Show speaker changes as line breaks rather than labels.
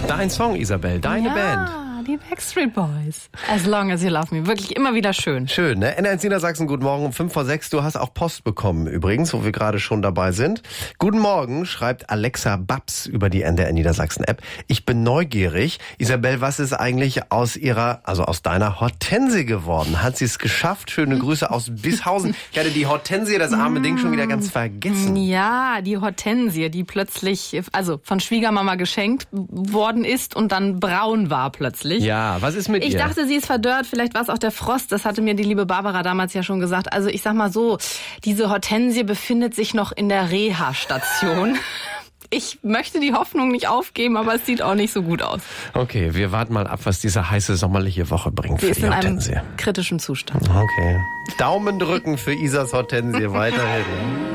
Dein Song, Isabel, deine Band.
Die Backstreet Boys. As long as you love me. Wirklich immer wieder schön.
Schön, ne? NR1 Niedersachsen, guten Morgen um 5:05. Du hast auch Post bekommen übrigens, wo wir gerade schon dabei sind. Guten Morgen, schreibt Alexa Babs über die NDR Niedersachsen App. Ich bin neugierig. Isabel, was ist eigentlich aus deiner Hortensie geworden? Hat sie es geschafft? Schöne Grüße aus Bishausen. Ich hatte die Hortensie, das arme Ding, schon wieder ganz vergessen.
Ja, die Hortensie, die plötzlich, von Schwiegermama geschenkt worden ist und dann braun war plötzlich.
Ja, was ist mit ihr?
Ich dachte, sie ist verdörrt, vielleicht war es auch der Frost, das hatte mir die liebe Barbara damals ja schon gesagt. Also ich sag mal so, diese Hortensie befindet sich noch in der Reha-Station. Ich möchte die Hoffnung nicht aufgeben, aber es sieht auch nicht so gut aus.
Okay, wir warten mal ab, was diese heiße sommerliche Woche bringt für die Hortensie.
Sie ist in einem kritischen Zustand.
Okay. Daumen drücken für Isas Hortensie weiterhin.